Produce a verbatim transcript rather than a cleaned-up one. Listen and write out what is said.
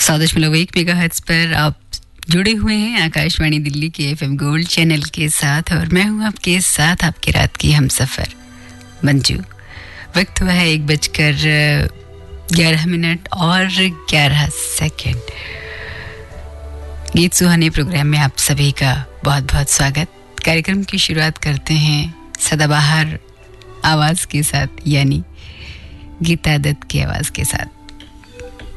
सौ दशमलव एक मेगाहर्ट्ज पर आप जुड़े हुए हैं आकाशवाणी दिल्ली के एफएम गोल्ड चैनल के साथ और मैं हूं आपके साथ आपकी रात की हमसफर मंजू। वक्त हुआ है एक बजकर ग्यारह मिनट और ग्यारह सेकंड। गीत सुहाने प्रोग्राम में आप सभी का बहुत बहुत स्वागत। कार्यक्रम की शुरुआत करते हैं सदाबहार आवाज़ के साथ, यानी गीता दत्त की आवाज़ के साथ।